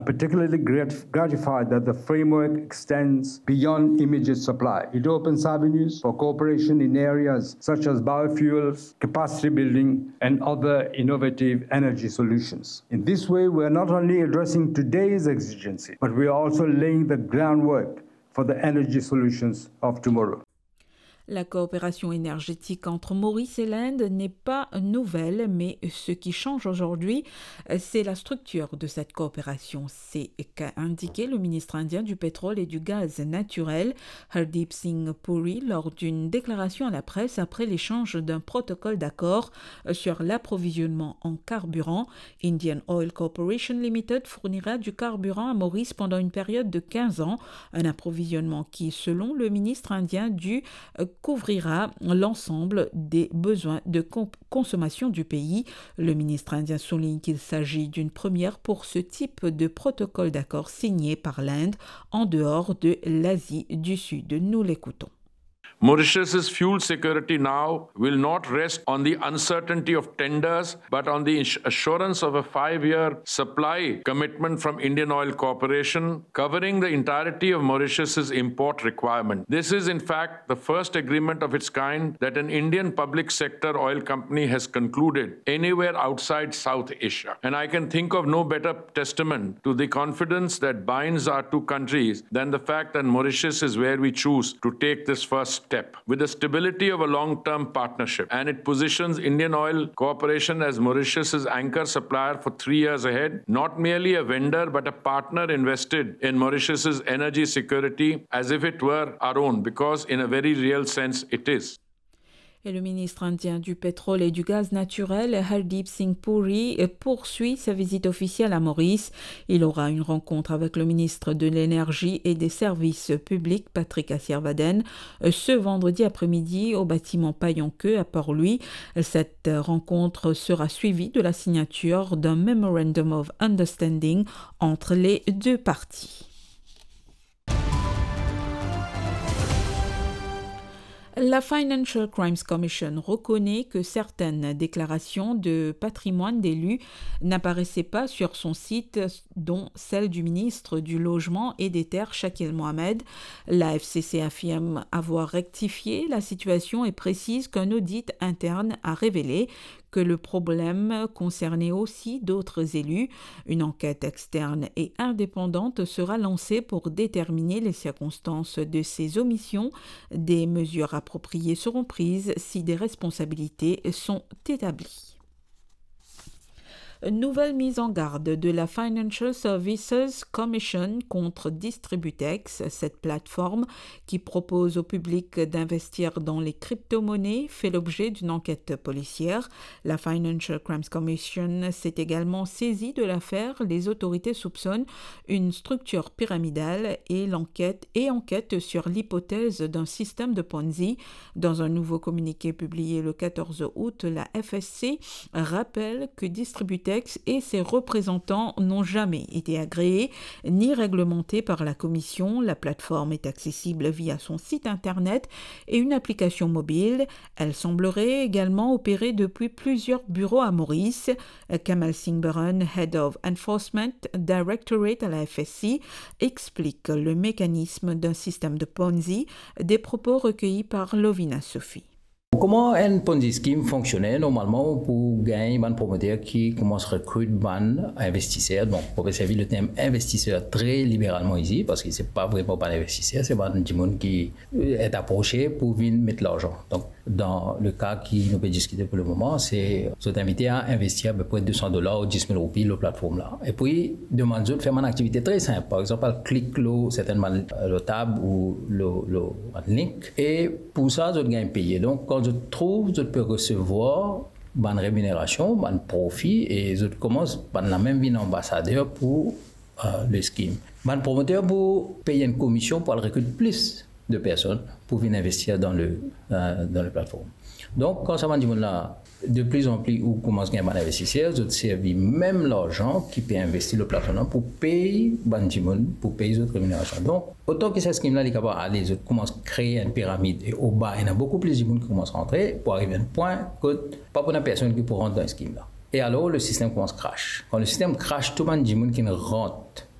Particularly gratified that the framework extends beyond immediate supply. It opens avenues for cooperation in areas such as biofuels, capacity building, and other innovative energy solutions. In this way, we are not only addressing today's exigency, but we are also laying the groundwork for the energy solutions of tomorrow. La coopération énergétique entre Maurice et l'Inde n'est pas nouvelle, mais ce qui change aujourd'hui, c'est la structure de cette coopération. C'est qu'a indiqué le ministre indien du pétrole et du gaz naturel, Hardeep Singh Puri, lors d'une déclaration à la presse après l'échange d'un protocole d'accord sur l'approvisionnement en carburant. Indian Oil Corporation Limited fournira du carburant à Maurice pendant une période de 15 ans, un approvisionnement qui, selon le ministre indien couvrira l'ensemble des besoins de consommation du pays. Le ministre indien souligne qu'il s'agit d'une première pour ce type de protocole d'accord signé par l'Inde en dehors de l'Asie du Sud. Nous l'écoutons. Mauritius's fuel security now will not rest on the uncertainty of tenders, but on the assurance of a 5-year supply commitment from Indian Oil Corporation, covering the entirety of Mauritius's import requirement. This is, in fact, the first agreement of its kind that an Indian public sector oil company has concluded anywhere outside South Asia. And I can think of no better testament to the confidence that binds our two countries than the fact that Mauritius is where we choose to take this first step. With the stability of a long-term partnership, and it positions Indian Oil Corporation as Mauritius's anchor supplier for 3 years ahead, not merely a vendor but a partner invested in Mauritius's energy security as if it were our own, because in a very real sense it is. Et le ministre indien du pétrole et du gaz naturel, Hardeep Singh Puri, poursuit sa visite officielle à Maurice. Il aura une rencontre avec le ministre de l'Énergie et des Services publics, Patrick Assirvaden, ce vendredi après-midi au bâtiment Payanqueux à Port-Louis. Cette rencontre sera suivie de la signature d'un Memorandum of Understanding entre les deux parties. La Financial Crimes Commission reconnaît que certaines déclarations de patrimoine d'élus n'apparaissaient pas sur son site, dont celle du ministre du Logement et des Terres, Shakil Mohamed. La FCC affirme avoir rectifié la situation et précise qu'un audit interne a révélé que le problème concernait aussi d'autres élus. Une enquête externe et indépendante sera lancée pour déterminer les circonstances de ces omissions. Des mesures appropriées seront prises si des responsabilités sont établies. Nouvelle mise en garde de la Financial Services Commission contre Distributex. Cette plateforme qui propose au public d'investir dans les crypto-monnaies fait l'objet d'une enquête policière. La Financial Crimes Commission s'est également saisie de l'affaire. Les autorités soupçonnent une structure pyramidale et enquête sur l'hypothèse d'un système de Ponzi. Dans un nouveau communiqué publié le 14 août, la FSC rappelle que Distributex et ses représentants n'ont jamais été agréés ni réglementés par la Commission. La plateforme est accessible via son site internet et une application mobile. Elle semblerait également opérer depuis plusieurs bureaux à Maurice. Kamal Singh Baran, Head of Enforcement Directorate à la FSC, explique le mécanisme d'un système de Ponzi, des propos recueillis par Lovina Sophie. Comment un Ponzi scheme fonctionnait normalement pour gagner un promoteur qui commence à recruter un investisseur. Donc, pour servir le terme investisseur très libéralement ici, parce que ce n'est pas vraiment un investisseur, c'est un monde qui est approché pour venir mettre l'argent. Donc, dans le cas qui nous peut discuter pour le moment, c'est vous êtes invité à investir à peu près $200 ou 10 000 roupies sur la plateforme là. Et puis, demande-vous de faire une activité très simple. Par exemple, clique certainement le tab ou le link. Et pour ça, vous gagnez payé. Donc, quand je trouve, je peux recevoir une rémunération, un profit, et je commence par la même vie d'ambassadeur pour le scheme. Un promoteur pour payer une commission pour recruter plus de personnes pour venir investir dans la plateforme. Donc, quand ça va dire là, de plus en plus, où commence à gagner un investisseur, je servis même l'argent qui peut investir le plateforme pour payer pour payer les autres rémunérations. Donc, autant que ce scheme-là est capable d'aller, je commence à créer une pyramide et au bas, il y a beaucoup plus de monde qui commence à rentrer pour arriver à un point que pas pour une personne qui peut rentrer dans ce scheme-là. Et alors, le système commence à crash. Quand le système crash, tout le monde dit qu'il rentre